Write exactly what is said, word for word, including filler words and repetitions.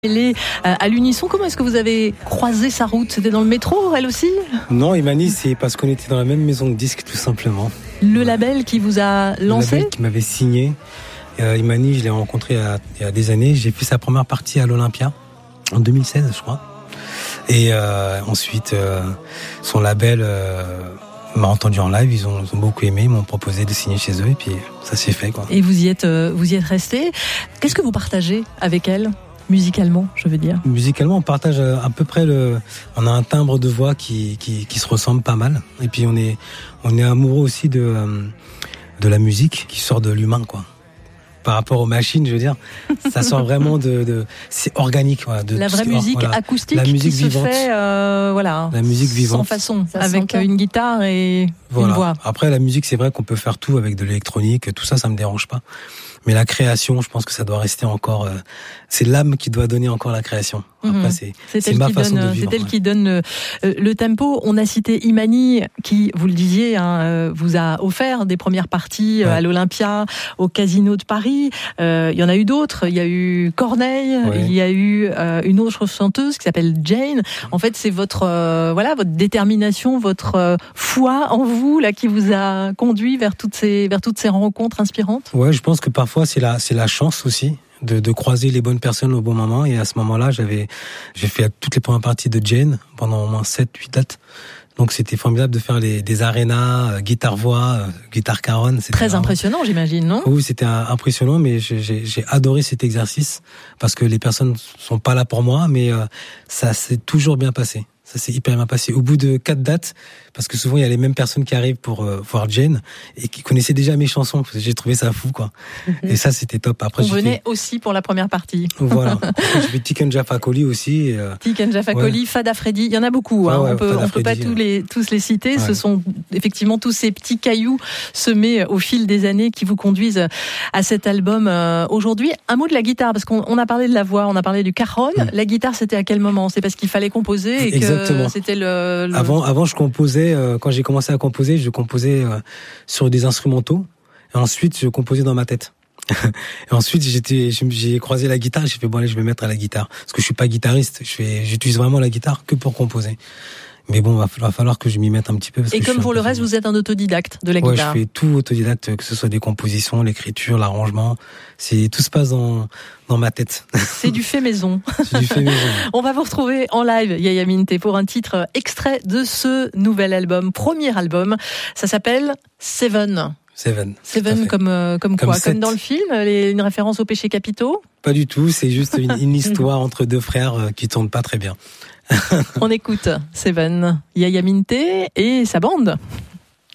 Elle est à l'unisson. Comment est-ce que vous avez croisé sa route? C'était dans le métro, elle aussi? Non, Imani, c'est parce qu'on était dans la même maison de disques, tout simplement. Le label qui vous a lancé? Le label qui m'avait signé. Euh, Imani, je l'ai rencontré il y, a, il y a des années. J'ai fait sa première partie à l'Olympia, en deux mille seize, je crois. Et euh, ensuite, euh, son label euh, m'a entendu en live. Ils ont, ils ont beaucoup aimé, ils m'ont proposé de signer chez eux. Et puis, ça s'est fait, quoi. Et vous y êtes, euh, vous y êtes resté. Qu'est-ce que vous partagez avec elle? Musicalement, je veux dire. Musicalement, on partage à peu près le. On a un timbre de voix qui qui, qui se ressemble pas mal. Et puis on est on est amoureux aussi de de la musique qui sort de l'humain, quoi. Par rapport aux machines, je veux dire, ça sort vraiment de, de c'est organique, voilà. De la vraie musique voilà. acoustique, la musique qui vivante. se fait, euh, voilà, la musique vivante, sans façon, ça avec une guitare et voilà. une voix. Après, la musique, c'est vrai qu'on peut faire tout avec de l'électronique, tout ça, ça me dérange pas. Mais la création, je pense que ça doit rester encore. Euh, c'est l'âme qui doit donner encore la création. Après, mmh. c'est, c'est, c'est ma façon donne, de vivre. C'est elle ouais. qui donne le, le tempo. On a cité Imani, qui, vous le disiez, hein, vous a offert des premières parties ouais. à l'Olympia, au Casino de Paris. Euh, il y en a eu d'autres. Il y a eu Corneille. Ouais. Il y a eu euh, une autre chanteuse qui s'appelle Jane. En fait, c'est votre euh, voilà votre détermination, votre euh, foi en vous là qui vous a conduit vers toutes ces vers toutes ces rencontres inspirantes. Ouais, je pense que parfois c'est la c'est la chance aussi. De, de croiser les bonnes personnes au bon moment. Et à ce moment-là, j'avais, j'ai fait toutes les premières parties de Jane pendant au moins sept huit dates. Donc c'était formidable de faire les, des arénas, euh, guitare-voix, euh, guitare-caronne. C'était très vraiment... impressionnant, j'imagine, non? Oui, c'était euh, impressionnant, mais j'ai, j'ai, j'ai adoré cet exercice parce que les personnes sont pas là pour moi, mais euh, ça s'est toujours bien passé. Ça s'est hyper bien passé. Au bout de quatre dates, parce que souvent il y a les mêmes personnes qui arrivent pour euh, voir Jane et qui connaissaient déjà mes chansons. J'ai trouvé ça fou, quoi. Mm-hmm. Et ça, c'était top. Après, on j'ai venait fait... aussi pour la première partie. Voilà. Après, j'ai fait Tiken Jah Fakoly aussi. Et, euh... Tiken Jah Fakoly, ouais. Fada Freddy, il y en a beaucoup. Hein. Ah ouais, on peut, on peut pas tous les tous les citer. Ouais. Ce sont effectivement tous ces petits cailloux semés au fil des années qui vous conduisent à cet album euh, aujourd'hui. Un mot de la guitare, parce qu'on on a parlé de la voix, on a parlé du cajon. Mm. La guitare, c'était à quel moment? C'est parce qu'il fallait composer et Exactement. que c'était le Le... Avant, avant, je composais. Euh, quand j'ai commencé à composer, je composais euh, sur des instrumentaux. Et ensuite, je composais dans ma tête. Et ensuite, j'étais, j'ai croisé la guitare. J'ai fait bon allez, je vais me mettre à la guitare parce que je suis pas guitariste. Je fais, j'utilise vraiment la guitare que pour composer. Mais bon, va, va falloir que je m'y mette un petit peu. Parce et que comme pour le reste, vous êtes un autodidacte de la ouais, guitare. Je fais tout autodidacte, que ce soit des compositions, l'écriture, l'arrangement. C'est tout se passe dans dans ma tête. C'est du fait maison. C'est du fait maison. On va vous retrouver en live, Yaya Minte, pour un titre extrait de ce nouvel album, premier album. Ça s'appelle Seven. Seven. Seven comme euh, comme, comme quoi sept. Comme dans le film, les, une référence aux péchés capitaux? Pas du tout. C'est juste une, une histoire entre deux frères euh, qui tourne pas très bien. On écoute Seven, Yaya Minte et sa bande.